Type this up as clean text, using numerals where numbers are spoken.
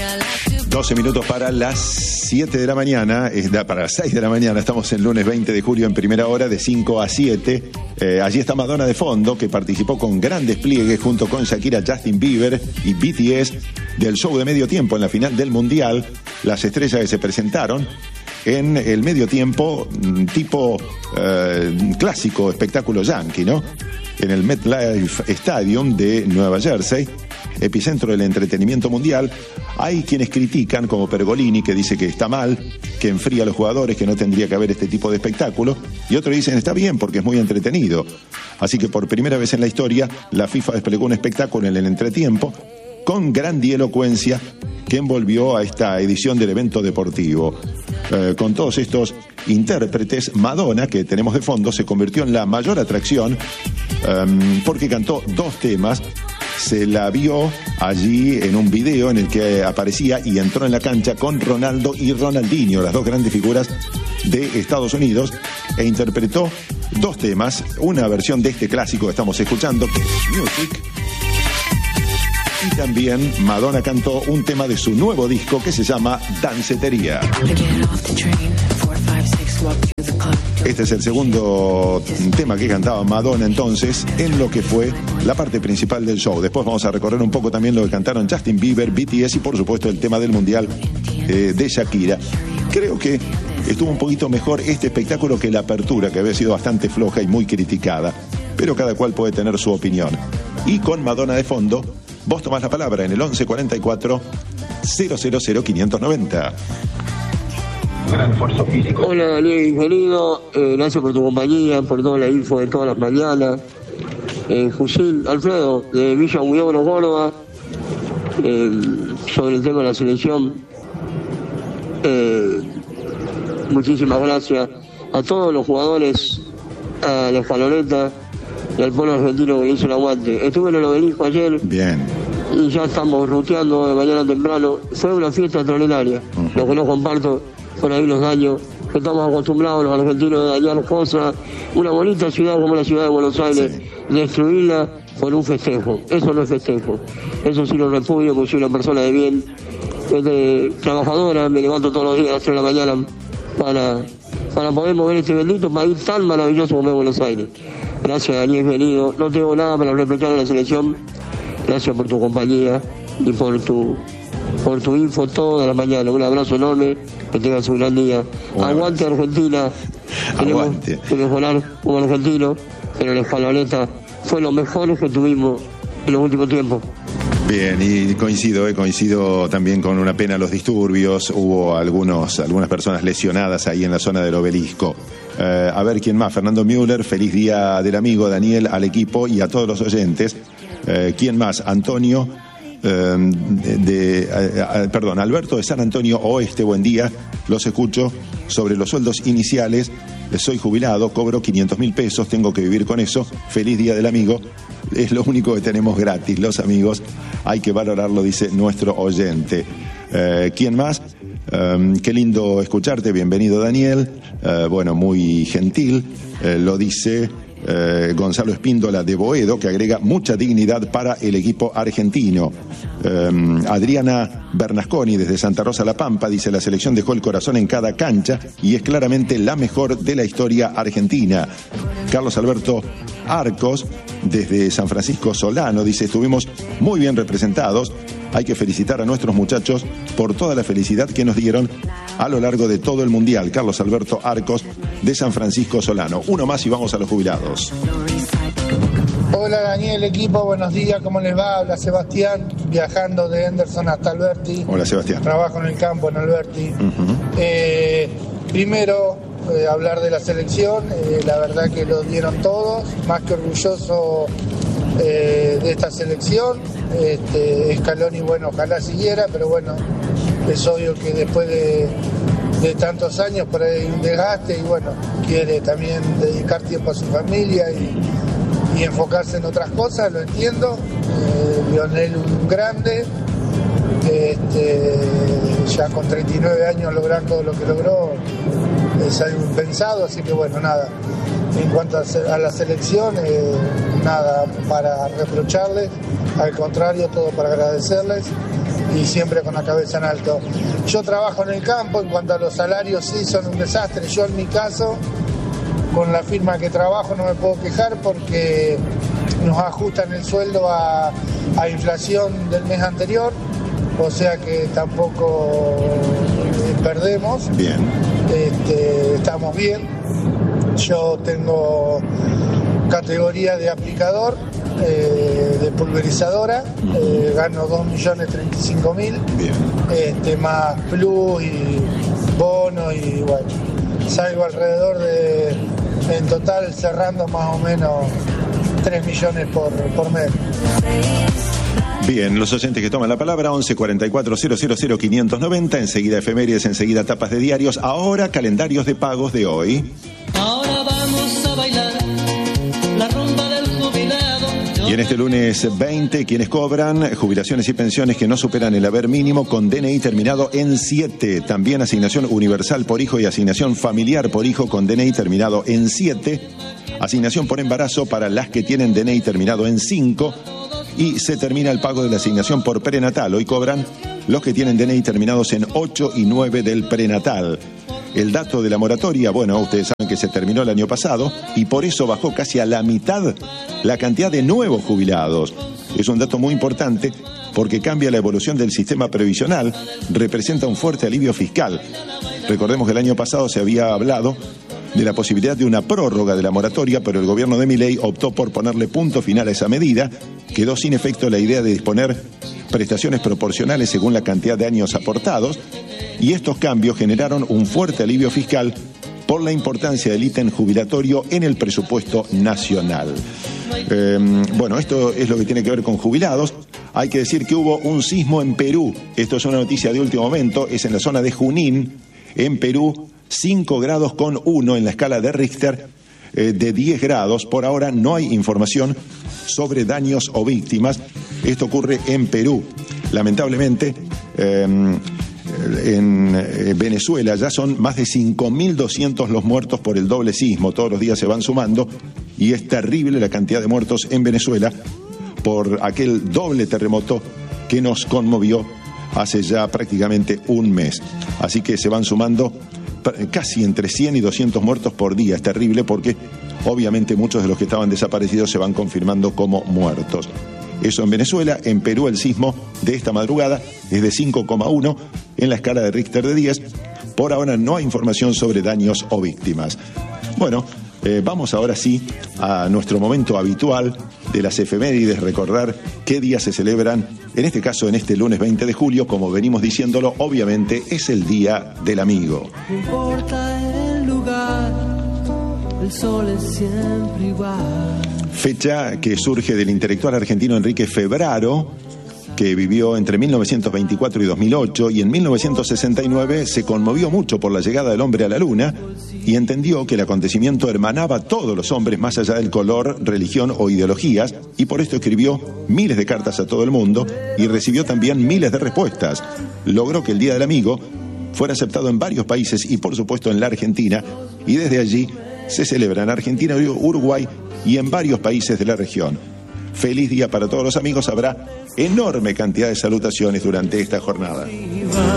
12 minutos para las 7 de la mañana, para las 6 de la mañana, estamos el lunes 20 de julio en primera hora de 5 a 7. Allí está Madonna de fondo, que participó con gran despliegue junto con Shakira, Justin Bieber y BTS del show de medio tiempo en la final del Mundial. Las estrellas que se presentaron en el medio tiempo, tipo clásico espectáculo yankee, ¿no? En el MetLife Stadium de Nueva Jersey, epicentro del entretenimiento mundial. Hay quienes critican, como Pergolini, que dice que está mal, que enfría a los jugadores, que no tendría que haber este tipo de espectáculo, y otros dicen está bien porque es muy entretenido. Así que por primera vez en la historia, la FIFA desplegó un espectáculo en el entretiempo con grandilocuencia que envolvió a esta edición del evento deportivo. Con todos estos intérpretes, Madonna, que tenemos de fondo, se convirtió en la mayor atracción porque cantó 2 temas. Se la vio allí en un video en el que aparecía y entró en la cancha con Ronaldo y Ronaldinho, las 2 grandes figuras de Estados Unidos, e interpretó 2 temas, una versión de este clásico que estamos escuchando, que es Music, y también Madonna cantó un tema de su nuevo disco que se llama Dancetería. Este es el segundo tema que cantaba Madonna entonces en lo que fue la parte principal del show. Después vamos a recorrer un poco también lo que cantaron Justin Bieber, BTS y por supuesto el tema del Mundial de Shakira. Creo que estuvo un poquito mejor este espectáculo que la apertura, que había sido bastante floja y muy criticada, pero cada cual puede tener su opinión. Y con Madonna de fondo, vos tomás la palabra en el 1144 000 590. Gran esfuerzo físico. Hola Daniel, querido, gracias por tu compañía, por toda la info de todas las mañanas. Fusil Alfredo, de Villa Huidobro, Córdoba, sobre el tema de la selección. Muchísimas gracias a todos los jugadores, a la escaloneta y al pueblo argentino que hizo el aguante. Estuve en el Obelisco ayer. Bien. Y ya estamos ruteando de mañana temprano. Fue una fiesta extraordinaria. Lo que no comparto por ahí los daños que estamos acostumbrados los argentinos de dañar cosas. Una bonita ciudad como la ciudad de Buenos Aires, sí, destruirla por un festejo. Eso no es festejo. Eso sí lo repudio, porque soy una persona de bien, trabajadora. Me levanto todos los días a las 3 de la mañana para poder mover este bendito país tan maravilloso como es Buenos Aires. Gracias, Daniel, querido. No tengo nada para reprochar a la selección. Gracias por tu compañía y por tu info toda la mañana. Un abrazo enorme, que tengas un gran día. Aguante Argentina. Aguante. Tenemos que mejorar como argentino, pero la escaloneta fue lo mejor que tuvimos en los últimos tiempos. Bien, y coincido también con una pena los disturbios. Hubo algunas personas lesionadas ahí en la zona del Obelisco. A ver quién más. Fernando Müller, feliz día del amigo, Daniel, al equipo y a todos los oyentes. ¿Quién más? Antonio, Alberto de San Antonio Oeste, buen día. Los escucho sobre los sueldos iniciales. Soy jubilado, cobro 500.000 pesos, tengo que vivir con eso. Feliz día del amigo. Es lo único que tenemos gratis, los amigos. Hay que valorarlo, dice nuestro oyente. ¿Quién más? Qué lindo escucharte, bienvenido Daniel. Bueno, muy gentil, lo dice Gonzalo Espíndola de Boedo, que agrega mucha dignidad para el equipo argentino. Adriana Bernasconi desde Santa Rosa La Pampa dice: la selección dejó el corazón en cada cancha y es claramente la mejor de la historia argentina. Carlos Alberto Arcos desde San Francisco Solano dice: estuvimos muy bien representados. Hay que felicitar a nuestros muchachos por toda la felicidad que nos dieron a lo largo de todo el Mundial. Carlos Alberto Arcos de San Francisco Solano. Uno más y vamos a los jubilados. Hola Daniel, equipo, buenos días, ¿cómo les va? Habla Sebastián, viajando de Henderson hasta Alberti. Hola Sebastián. Trabajo en el campo en Alberti. Primero, hablar de la selección, la verdad que lo dieron todos, más que orgulloso de esta selección. Scaloni, bueno, ojalá siguiera, pero bueno, es obvio que después de tantos años por ahí hay un desgaste y bueno, quiere también dedicar tiempo a su familia y enfocarse en otras cosas, lo entiendo. Lionel, un grande, ya con 39 años lograr todo lo que logró es algo impensado, así que bueno, nada. En cuanto a la selección, nada para reprocharles, al contrario, todo para agradecerles y siempre con la cabeza en alto. Yo trabajo en el campo, en cuanto a los salarios sí son un desastre. Yo en mi caso, con la firma que trabajo no me puedo quejar porque nos ajustan el sueldo a inflación del mes anterior, o sea que tampoco perdemos. Bien. Estamos bien. Yo tengo categoría de aplicador, de pulverizadora, gano 2.035.000, Bien. Más plus y bono, y bueno, salgo alrededor de, en total cerrando más o menos 3 millones por mes. Bien, los oyentes que toman la palabra, 11 44 000 590, enseguida efemérides, enseguida tapas de diarios, ahora calendarios de pagos de hoy. Ahora vamos a bailar la rumba del jubilado. Y en este lunes 20, quienes cobran jubilaciones y pensiones que no superan el haber mínimo con DNI terminado en 7. También asignación universal por hijo y asignación familiar por hijo con DNI terminado en 7. Asignación por embarazo para las que tienen DNI terminado en 5. Y se termina el pago de la asignación por prenatal. Hoy cobran los que tienen DNI terminados en 8 y 9 del prenatal. El dato de la moratoria, bueno, ustedes saben que se terminó el año pasado y por eso bajó casi a la mitad la cantidad de nuevos jubilados. Es un dato muy importante porque cambia la evolución del sistema previsional, representa un fuerte alivio fiscal. Recordemos que el año pasado se había hablado de la posibilidad de una prórroga de la moratoria, pero el gobierno de Milei optó por ponerle punto final a esa medida. Quedó sin efecto la idea de disponer prestaciones proporcionales según la cantidad de años aportados, y estos cambios generaron un fuerte alivio fiscal por la importancia del ítem jubilatorio en el presupuesto nacional. Bueno, esto es lo que tiene que ver con jubilados. Hay que decir que hubo un sismo en Perú. Esto es una noticia de último momento, es en la zona de Junín, en Perú. 5 grados con 1 en la escala de Richter, de 10 grados. Por ahora no hay información sobre daños o víctimas. Esto ocurre en Perú. Lamentablemente, en Venezuela ya son más de 5.200 los muertos por el doble sismo. Todos los días se van sumando y es terrible la cantidad de muertos en Venezuela por aquel doble terremoto que nos conmovió hace ya prácticamente un mes. Así que se van sumando casi entre 100 y 200 muertos por día. Es terrible porque obviamente muchos de los que estaban desaparecidos se van confirmando como muertos. Eso en Venezuela. En Perú el sismo de esta madrugada es de 5,1 en la escala de Richter de 10. Por ahora no hay información sobre daños o víctimas. Bueno, vamos ahora sí a nuestro momento habitual de las efemérides, recordar qué días se celebran. En este caso, en este lunes 20 de julio, como venimos diciéndolo, obviamente es el Día del Amigo. No importa el lugar, el sol es siempre igual. Fecha que surge del intelectual argentino Enrique Febraro, que vivió entre 1924 y 2008, y en 1969 se conmovió mucho por la llegada del hombre a la luna y entendió que el acontecimiento hermanaba a todos los hombres más allá del color, religión o ideologías, y por esto escribió miles de cartas a todo el mundo y recibió también miles de respuestas. Logró que el Día del Amigo fuera aceptado en varios países y por supuesto en la Argentina, y desde allí se celebra en Argentina, Uruguay y en varios países de la región. Feliz día para todos los amigos. Habrá enorme cantidad de salutaciones durante esta jornada.